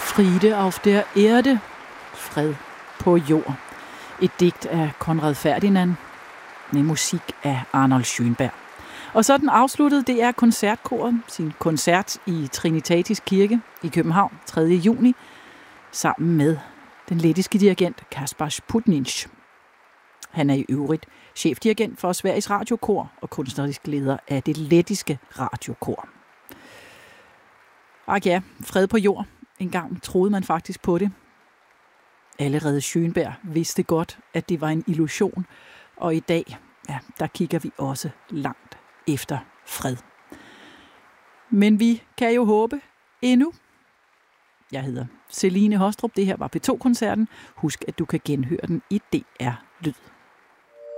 Friede auf der Erde, fred på jord. Et digt af Konrad Ferdinand med musik af Arnold Schönberg. Og sådan afsluttede DR Koncertkoret sin koncert i Trinitatis Kirke i København 3. juni sammen med den lettiske dirigent Kaspars Putniņš. Han er i øvrigt chefdirigent for Sveriges Radiokor og kunstnerisk leder af det lettiske radiokor. Og ja, fred på jord. En gang troede man faktisk på det. Allerede Schönberg vidste godt, at det var en illusion, og i dag, ja, der kigger vi også langt efter fred. Men vi kan jo håbe endnu. Jeg hedder Celine Haastrup. Det her var P2-koncerten. Husk, at du kan genhøre den i DR Lyd.